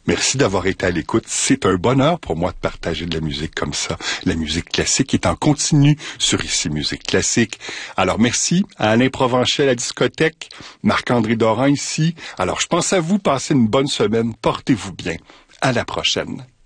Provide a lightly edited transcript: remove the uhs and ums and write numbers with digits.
Merci d'avoir été à l'écoute. C'est un bonheur pour moi de partager de la musique comme ça. La musique classique est en continu sur Ici Musique Classique. Alors merci à Alain Provencher à la discothèque, Marc-André Doran ici. Alors je pense à vous, passez une bonne semaine, portez-vous bien. À la prochaine.